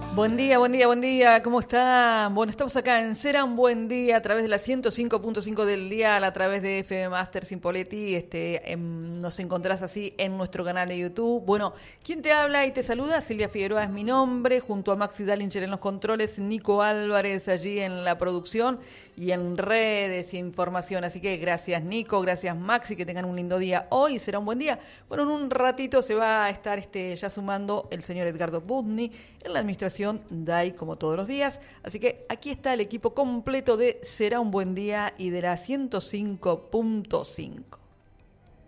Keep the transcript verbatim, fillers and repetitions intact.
Buen día, buen día, buen día, ¿cómo están? Bueno, estamos acá en Será un Buen Día a través de la ciento cinco punto cinco del dial, a través de F M Master Simpoletti, este, em, nos encontrás así en nuestro canal de YouTube. Bueno, ¿quién te habla y te saluda? Silvia Figueroa es mi nombre, junto a Maxi Dallinger en los controles, Nico Álvarez allí en la producción y en redes y información. Así que gracias Nico, gracias Maxi, que tengan un lindo día. Hoy será un buen día. Bueno, en un ratito se va a estar este, ya sumando el señor Edgardo Budny en la administración D A I como todos los días. Así que aquí está el equipo completo de Será un Buen Día y de la ciento cinco punto cinco.